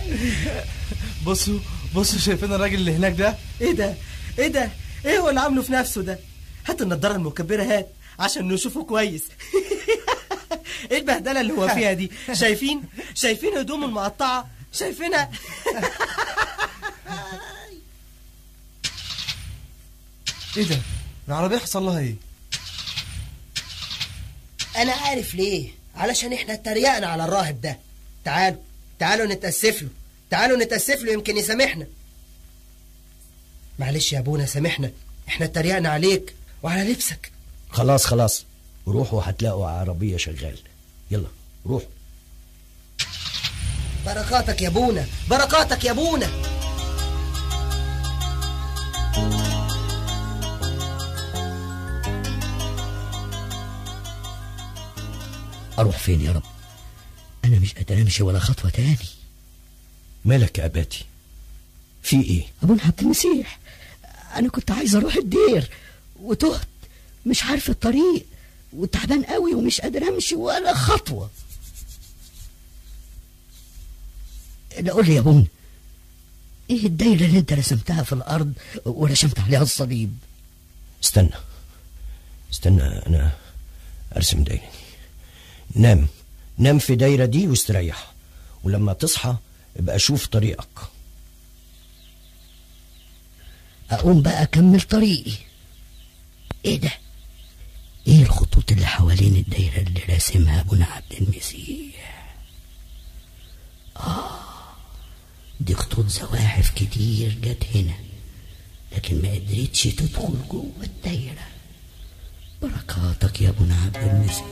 بصوا شايفين الراجل اللي هناك ده؟ ايه ده؟ ايه هو اللي عامله في نفسه ده؟ هات النضاره المكبره، هات عشان نشوفه كويس. ايه البهدله اللي هو فيها دي؟ شايفين هدومه المقطعه؟ شايفينها؟ ايه ده؟ العربيه حصل لها ايه؟ انا عارف ليه، علشان احنا اتريقنا على الراهب ده. تعالوا نتأسف له يمكن يسامحنا. معلش يا ابونا سامحنا، احنا اتريقنا عليك وعلى لبسك. خلاص روحوا هتلاقوا عربية شغال. يلا روحوا. بركاتك يا ابونا. اروح فين يا رب؟ انا مش قادر امشي ولا خطوة تاني. مالك يا اباتي؟ في ايه؟ ابونا عبد المسيح، انا كنت عايز اروح الدير وتهت، مش عارف الطريق وتعبان قوي ومش قادر امشي ولا خطوة. لا قول لي يا ابونا، ايه الدايرة اللي انت رسمتها في الارض ورسمت عليها الصليب؟ استنى انا ارسم دايرة دي. نام في دايرة دي واستريح، ولما تصحى ابقى شوف طريقك. اقوم بقى اكمل طريقي. ايه ده؟ ايه الخطوط اللي حوالين الدايرة اللي راسمها ابونا عبد المسيح؟ دي خطوط زواحف كتير جت هنا، لكن ما قدرتش تدخل جوه الدايرة. بركاتك يا ابونا عبد المسيح.